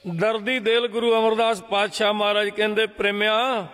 दर्दी दिल गुरु अमरदास पातशाह महाराज कहते प्रेमिया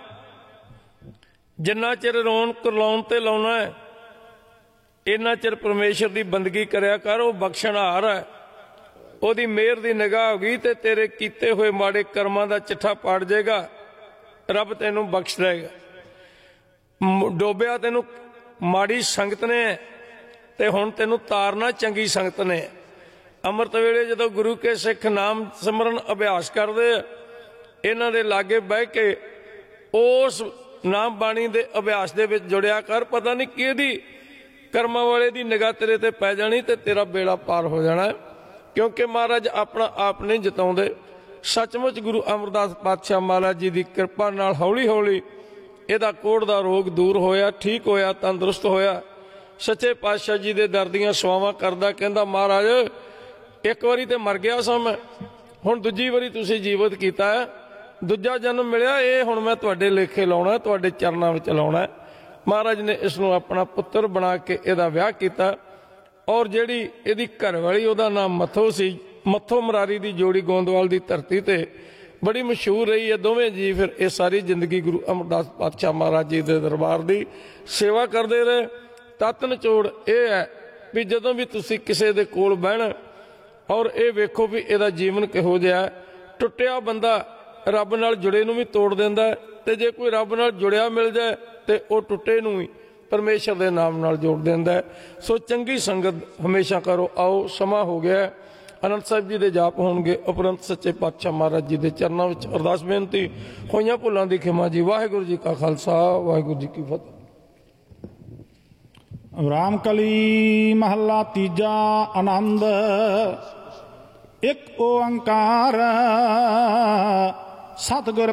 जिन्ना चिर रोन करलाउन ते लाउना है इन्ना चिर परमेश्वर की बंदगी करया कर। वो बख्शणहार है, ओदी मेहर की निगाह होगी तो तेरे कीते हुए माड़े कर्मां दा चिट्ठा पाड़ जाएगा, रब तेनू बख्श देगा। डोबिया तेनू माड़ी संगत ने ते हुण तेनू तारना चंगी संगत ने। अमृत वेले जदों गुरु के सिख नाम सिमरन अभ्यास करते इन्हां दे लागे बह के उस नाम बाणी दे अभ्यास दे विच जुड़िया कर। पता नहीं किहदी कर्मा वाले दी निगाह तेरे ते पै जानी ते तेरा बेड़ा पार हो जाना है, क्योंकि महाराज अपना आप नहीं जताउंदे। सचमुच गुरु अमरदास पातशाह महाराज जी की कृपा नाल हौली हौली इहदा कोढ़ दा रोग दूर होया, ठीक होया, तंदुरुस्त होया। सच्चे पातशाह जी दे दर दीआं सवावां करदा कहंदा महाराज एक वारी ते मर गया सां मैं, हुण दूजी वारी तुसीं जीवित कीता है, दूजा जन्म मिलिया, ये हुण मैं तुहाडे लेखे लाउणा, तुहाडे चरनां विच लाउणा। महाराज ने इसनूं अपना पुत्र बना के इहदा विआह कीता और जिहड़ी इहदी घरवाली उहदा नाम मथो सी। मथो मरारी दी जोड़ी गोंदवाल दी धरती ते बड़ी मशहूर रही है। दोवें जी फिर ये सारी जिंदगी गुरु अमरदास पातशाह महाराज जी दे दरबार दी सेवा करते रहे। तत निचोड़ यह है भी जदों भी तुसीं किसी दे कोल बहना और ये वेखो भी इहदा जीवन किहो जिहा है। टुटिया बंदा रब नाल जुड़े नूं भी तोड़ दिंदा है, ते जे कोई रब नाल जुड़िया मिल जाए तो वह टुटे नूं ही परमेश्वर के नाम नाल जोड़ दिंदा है। सो चंगी संगत हमेशा करो। आओ समा हो गया है, आनंद साहिब जी के जाप होणगे। उपरंत सच्चे पातशाह महाराज जी के चरणों में अरदास बेनती, होइयां भुलां दी खिमा जी। वाहिगुरू जी का खालसा, वाहिगुरू जी की फतेह। रामकली महला तीजा आनंद। एक ओंकार सतगुर